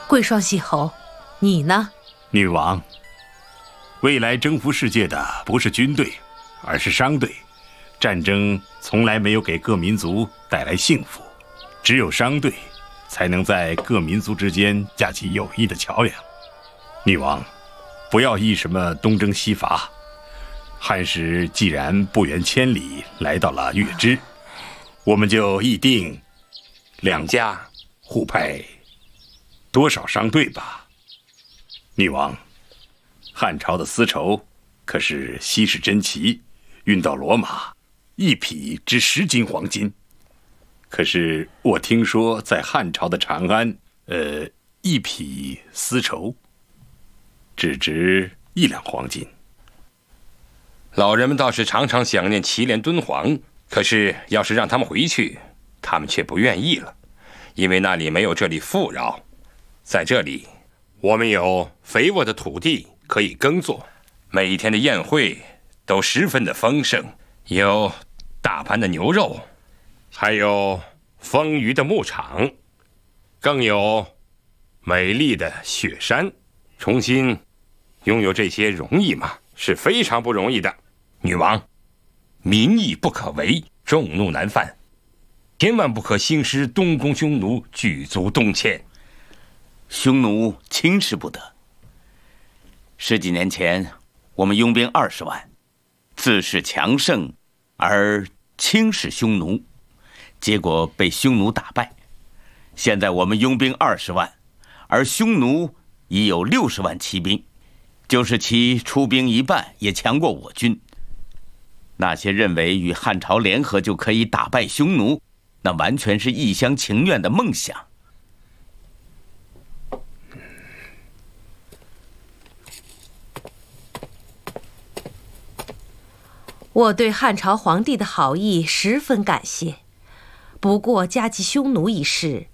贵霜西侯，你呢？ 女王，未来征服世界的不是军队，而是商队。战争从来没有给各民族带来幸福，只有商队才能在各民族之间架起友谊的桥梁。女王，不要议什么东征西伐。汉使既然不远千里来到了月支，我们就议定两家互派多少商队吧。女王，汉朝的丝绸可是稀世珍奇，运到罗马1匹值10斤黄金。可是我听说在汉朝的长安，1匹丝绸只值1两黄金。 老人们倒是常常想念祁连敦煌，可是要是让他们回去，他们却不愿意了，因为那里没有这里富饶。在这里，我们有肥沃的土地可以耕作，每一天的宴会都十分的丰盛，有大盘的牛肉，还有丰腴的牧场，更有美丽的雪山。重新拥有这些容易吗？是非常不容易的。女王，民意不可违，众怒难犯，千万不可兴师东宫匈奴举足东迁。 匈奴轻视不得。10几年前，我们拥兵20万，自恃强盛而轻视匈奴，结果被匈奴打败。现在我们拥兵20万，而匈奴已有60万骑兵，就是其出兵一半也强过我军。那些认为与汉朝联合就可以打败匈奴，那完全是一厢情愿的梦想。 我对汉朝皇帝的好意十分感谢，不过夹击匈奴一事，